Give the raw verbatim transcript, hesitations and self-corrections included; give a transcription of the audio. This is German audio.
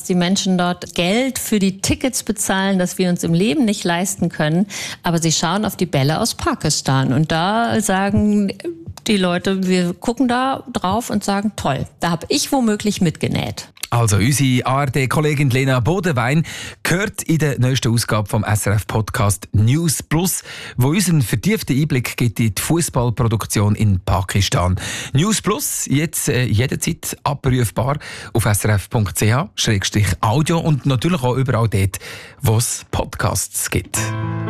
die Menschen dort Geld für die Tickets bezahlen, das wir uns im Leben nicht leisten können. Aber sie schauen auf die Bälle aus Pakistan. Und da sagen die Leute, wir gucken da drauf und sagen, toll, da habe ich womöglich mitgenäht. Also, unsere A R D-Kollegin Lena Bodenwein gehört in der neuesten Ausgabe vom S R F-Podcast News Plus, wo uns einen vertieften Einblick gibt in die Fußballproduktion in Pakistan. News Plus, jetzt äh, jederzeit abrufbar auf s r f punkt c h slash audio und natürlich auch überall dort, wo es Podcasts gibt.